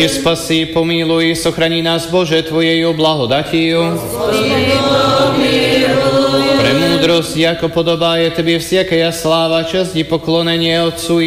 Príď, spasí, pomíluj, sochraní nás, Bože, Tvojejou blahodatí. Pre múdrosť, ako podobá je Tebe vsiakeja sláva, časť i poklonenie Otcu